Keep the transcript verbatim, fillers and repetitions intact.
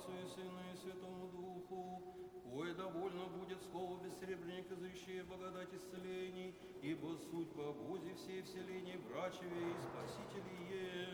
Отцу и Сыну и Святому Духу, кое довольно будет слово бессребреника, изыщие благодать исцелений, ибо суть по обозе всей вселенной, брачеве и спасителие.